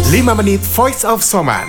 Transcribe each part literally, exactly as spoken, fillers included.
lima menit Voice of Soman.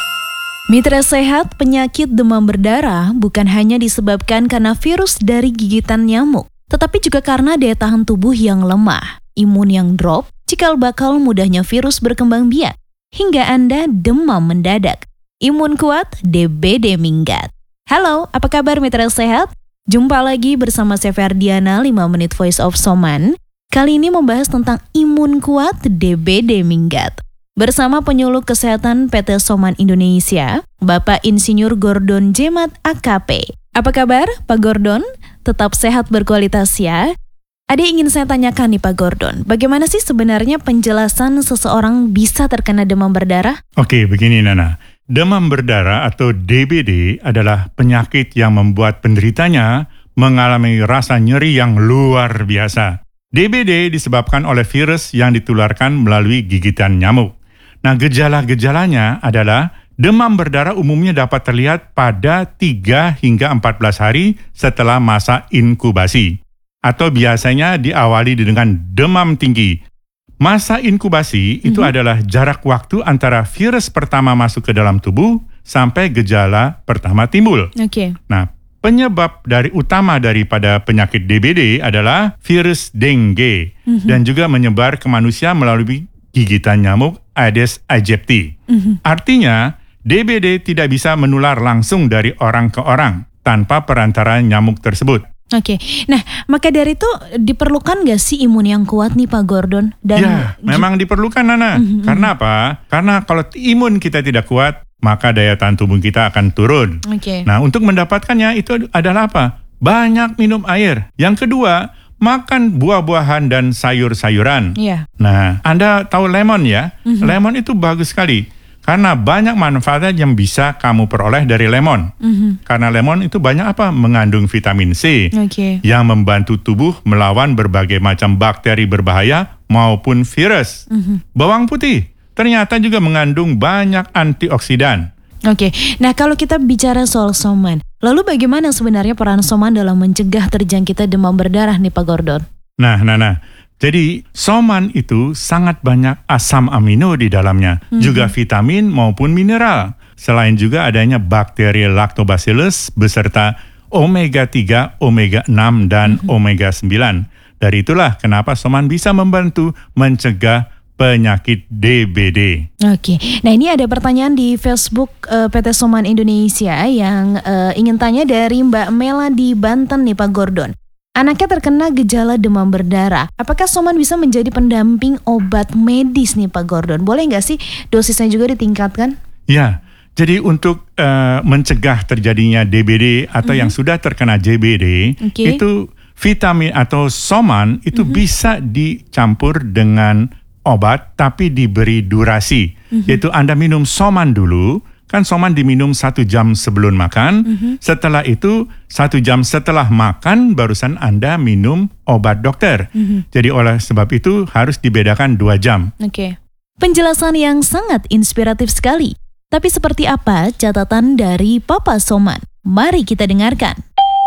Mitra sehat, penyakit demam berdarah bukan hanya disebabkan karena virus dari gigitan nyamuk, tetapi juga karena daya tahan tubuh yang lemah, imun yang drop, cikal bakal mudahnya virus berkembang biak, hingga Anda demam mendadak. Imun kuat, D B D minggat. Halo, apa kabar mitra sehat? Jumpa lagi bersama saya Ferdiana, lima menit Voice of Soman. Kali ini membahas tentang imun kuat, D B D minggat. Bersama penyuluh kesehatan P T Soman Indonesia, Bapak Insinyur Gordon Jemat A K P. Apa kabar Pak Gordon? Tetap sehat berkualitas ya? Ada yang ingin saya tanyakan nih Pak Gordon, bagaimana sih sebenarnya penjelasan seseorang bisa terkena demam berdarah? Oke, begini Nana. Demam berdarah atau D B D adalah penyakit yang membuat penderitanya mengalami rasa nyeri yang luar biasa. D B D disebabkan oleh virus yang ditularkan melalui gigitan nyamuk. Nah, gejala-gejalanya adalah demam berdarah umumnya dapat terlihat pada tiga hingga empat belas hari setelah masa inkubasi, atau biasanya diawali dengan demam tinggi. Masa inkubasi mm-hmm. itu adalah jarak waktu antara virus pertama masuk ke dalam tubuh sampai gejala pertama timbul. Okay. Nah, penyebab dari utama daripada penyakit D B D adalah virus dengue mm-hmm. dan juga menyebar ke manusia melalui gigitan nyamuk Aedes aegypti. Mm-hmm. Artinya, D B D tidak bisa menular langsung dari orang ke orang tanpa perantara nyamuk tersebut. Oke, nah maka dari itu diperlukan nggak sih imun yang kuat nih Pak Gordon? Dan ya, memang diperlukan Nana. Mm-hmm. Karena apa? Karena kalau imun kita tidak kuat, maka daya tahan tubuh kita akan turun. Okay. Nah, untuk mendapatkannya itu adalah apa? Banyak minum air. Yang kedua, makan buah-buahan dan sayur-sayuran. Yeah. Nah, Anda tahu lemon ya? Mm-hmm. Lemon itu bagus sekali. Karena banyak manfaat yang bisa kamu peroleh dari lemon. Mm-hmm. Karena lemon itu banyak apa? Mengandung vitamin C. Okay. Yang membantu tubuh melawan berbagai macam bakteri berbahaya maupun virus. Mm-hmm. Bawang putih ternyata juga mengandung banyak antioksidan. Oke, nah kalau kita bicara soal soman, lalu bagaimana sebenarnya peran soman dalam mencegah terjangkitnya demam berdarah nih Pak Gordon? Nah, nah, nah. Jadi soman itu sangat banyak asam amino di dalamnya, mm-hmm. juga vitamin maupun mineral. Selain juga adanya bakteri lactobacillus beserta omega tiga, omega enam, dan mm-hmm. omega sembilan. Dari itulah kenapa soman bisa membantu mencegah penyakit D B D. Oke, nah ini ada pertanyaan di Facebook uh, P T Soman Indonesia yang uh, ingin tanya dari Mbak Mela di Banten nih Pak Gordon. Anaknya terkena gejala demam berdarah. Apakah soman bisa menjadi pendamping obat medis nih Pak Gordon? Boleh nggak sih dosisnya juga ditingkatkan? Ya, jadi untuk uh, mencegah terjadinya D B D atau mm-hmm. yang sudah terkena D B D, okay. itu vitamin atau soman itu mm-hmm. bisa dicampur dengan obat tapi diberi durasi. Mm-hmm. Yaitu Anda minum soman dulu. Kan soman diminum satu jam sebelum makan, mm-hmm. setelah itu satu jam setelah makan barusan Anda minum obat dokter. Mm-hmm. Jadi oleh sebab itu harus dibedakan dua jam. Oke, okay. Penjelasan yang sangat inspiratif sekali. Tapi seperti apa catatan dari Papa Soman? Mari kita dengarkan.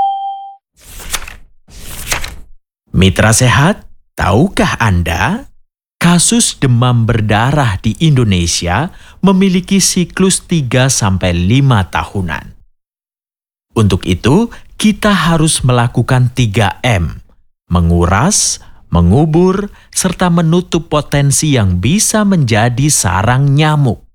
Mitra sehat, tahukah Anda? Kasus demam berdarah di Indonesia memiliki siklus tiga sampai lima tahunan. Untuk itu, kita harus melakukan tiga M, menguras, mengubur, serta menutup potensi yang bisa menjadi sarang nyamuk.